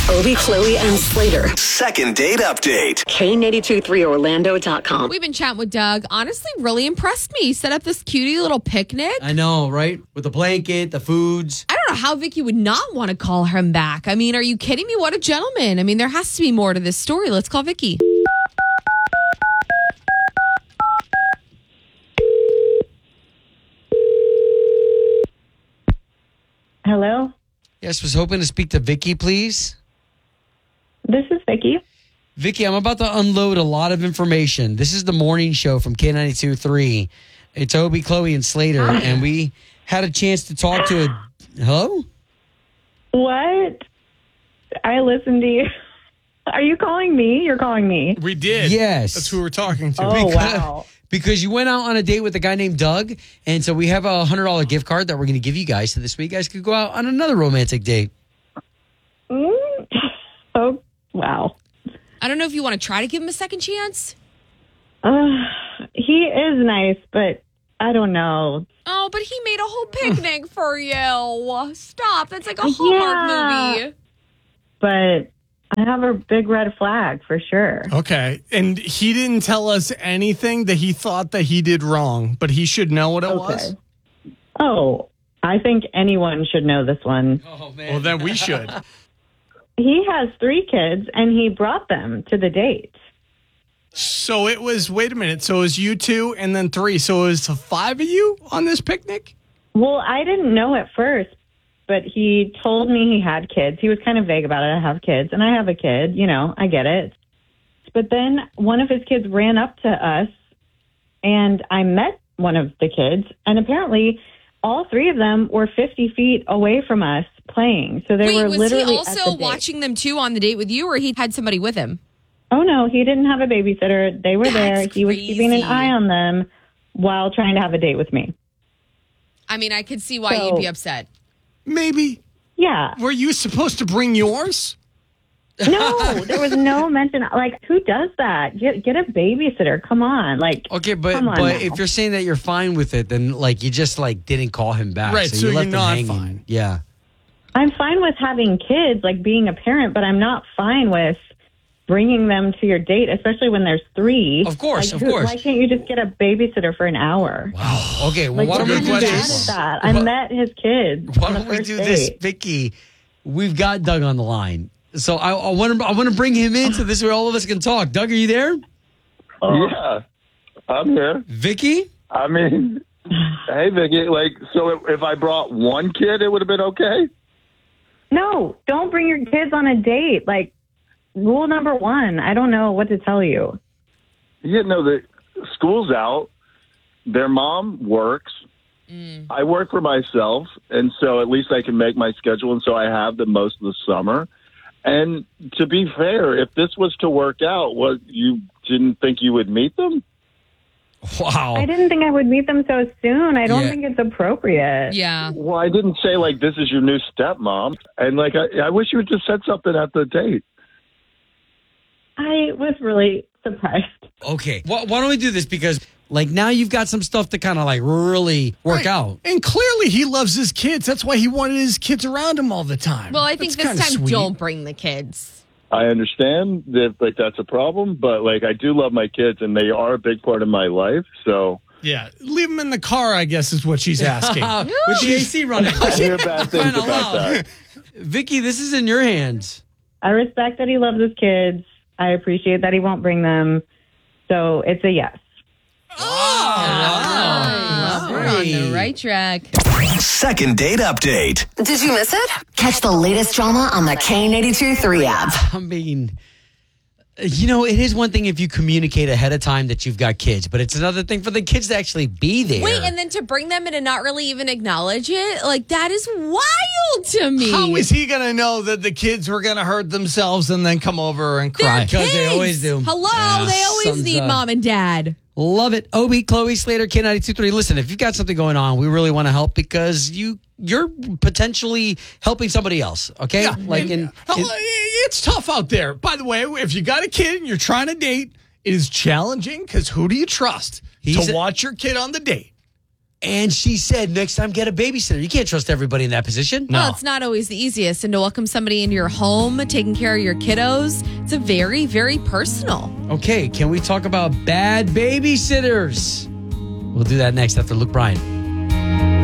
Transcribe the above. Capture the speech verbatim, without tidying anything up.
Obie, Chloe, and Slater. Second date update. K eight two three Orlando dot com. We've been chatting with Doug. Honestly, really impressed me. He set up this cutie little picnic. I know, right? With the blanket, the foods. I don't know how Vicky would not want to call him back. I mean, are you kidding me? What a gentleman. I mean, there has to be more to this story. Let's call Vicky. Hello, Yes, was hoping to speak to Vicky, please. this is Vicky. Vicky, I'm about to unload a lot of information. This is the morning show from K ninety-two point three. It's Obie, Chloe, and Slater, and we had a chance to talk to a... Hello? What? I listened to you. Are you calling me? You're calling me. We did. Yes. That's who we're talking to. Oh, Because- wow. Because you went out on a date with a guy named Doug, and so we have a one hundred dollars gift card that we're going to give you guys, so this week you guys could go out on another romantic date. Mm. Oh, wow. I don't know if you want to try to give him a second chance. Uh, he is nice, but I don't know. Oh, but he made a whole picnic for you. Stop. That's like a Hallmark Yeah. movie. But I have a big red flag for sure. Okay. And he didn't tell us anything that he thought that he did wrong, but he should know what it was. Oh, I think anyone should know this one. Oh, man. Well, then we should. He has three kids, and he brought them to the date. So it was, wait a minute. So it was you two and then three. So it was five of you on this picnic? Well, I didn't know at first, but he told me he had kids. He was kind of vague about it. I have kids, and I have a kid. You know, I get it. But then one of his kids ran up to us, and I met one of the kids, and apparently all three of them were fifty feet away from us playing. So they Wait, were was literally he at the also date. watching them too on the date with you, or he had somebody with him? Oh, no, he didn't have a babysitter. They were there. That's He was keeping an crazy. eye on them while trying to have a date with me. I mean, I could see why So- you'd be upset. Maybe. Yeah. Were you supposed to bring yours? No, there was no mention. Like, who does that? Get get a babysitter. Come on. Like, Okay, but come on but now. if you're saying that you're fine with it, then like you just like didn't call him back, Right, So, so you you're left him not hanging. fine. Yeah. I'm fine with having kids, like being a parent, but I'm not fine with bringing them to your date, especially when there's three. Of course, Like, of who- course. Why can't you just get a babysitter for an hour? Wow. Okay. Well, Like, why don't what we kind do of bad this? is that? I Why- met his kids. Why on the don't we first do date. this, Vicky? We've got Doug on the line, so I, I want to I want to bring him in so this way all of us can talk. Doug, are you there? Yeah, I'm here. Vicky? I mean, hey, Vicky, like, so if, if I brought one kid, it would have been okay? No, don't bring your kids on a date. Like, rule number one, I don't know what to tell you. You know, the school's out. Their mom works. I work for myself, and so at least I can make my schedule, and so I have the most of the summer. And to be fair, if this was to work out, what, you didn't think you would meet them? Wow. I didn't think I would meet them so soon. I don't Yeah. think it's appropriate. Yeah. Well, I didn't say, like, this is your new stepmom. And, like, I, I wish you would just said something at the date. I was really surprised. Okay. Why, why don't we do this? Because like now you've got some stuff to kind of like really work Right. out. And clearly he loves his kids. That's why he wanted his kids around him all the time. Well, I think That's this kinda time sweet. don't bring the kids. I understand that, like, that's a problem, but, like, I do love my kids, and they are a big part of my life, so... Yeah. Leave him in the car, I guess, is what she's asking. With the A C running. I hear bad things Kinda about loud. that. Vicky, this is in your hands. I respect that he loves his kids. I appreciate that he won't bring them. So it's a yes. Ah, we're on the right track. Second date update. Did you miss it? Catch the latest drama on the K eight two three app. I mean, you know, it is one thing if you communicate ahead of time that you've got kids, but it's another thing for the kids to actually be there. Wait, and then to bring them in and not really even acknowledge it? Like, that is wild to me. How is he going to know that the kids were going to hurt themselves and then come over and They're cry? Because they kids. always do. Hello, Yeah, they always sons need up. mom and dad. Love it. Obie, Chloe, Slater, K ninety-two point three. Listen, if you've got something going on, we really want to help because you, you're potentially helping somebody else, okay? Yeah, like and, in, hell, in- it's tough out there. By the way, if you got a kid and you're trying to date, it is challenging because who do you trust He's to a- watch your kid on the date? And she said, next time, get a babysitter. You can't trust everybody in that position. Well, it's not always the easiest. And to welcome somebody into your home, taking care of your kiddos, it's a very, very personal. Okay, can we talk about bad babysitters? We'll do that next after Luke Bryan.